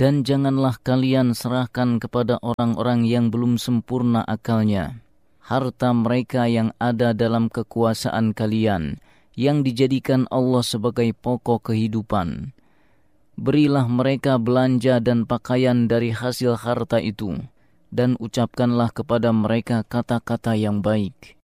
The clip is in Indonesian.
Dan janganlah kalian serahkan kepada orang-orang yang belum sempurna akalnya harta mereka yang ada dalam kekuasaan kalian, yang dijadikan Allah sebagai pokok kehidupan. Berilah mereka belanja dan pakaian dari hasil harta itu, dan ucapkanlah kepada mereka kata-kata yang baik.